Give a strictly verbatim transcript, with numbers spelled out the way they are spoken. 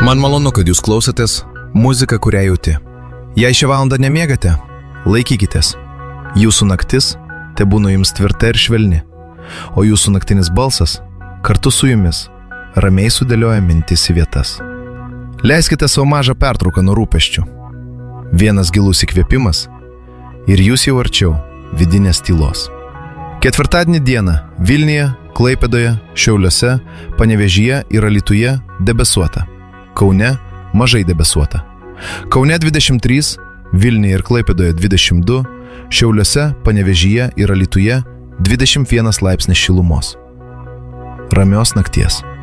Man malonu, kad jūs klausotės muziką, kurią jauti. Jei šią valandą nemiegate, laikykitės. Jūsų naktis te būna jums tvirta ir švelni, o jūsų naktinis balsas kartu su jumis ramiai sudėlioja mintis į vietas. Leiskite savo mažą pertrauką nuo rūpesčių. Vienas gilus įkvėpimas ir jūs jau arčiau vidinės tylos. Ketvirtadienį dieną Vilniuje, Klaipėdoje, Šiauliuose, Panevėžyje ir Alytuje debesuota. Kaune mažai debesuota. Kaune dvidešimt trys, Vilniuje ir Klaipėdoje dvidešimt du, Šiauliuose, Panevėžyje ir Alytuje dvidešimt vienas laipsnis šilumos. Ramios nakties.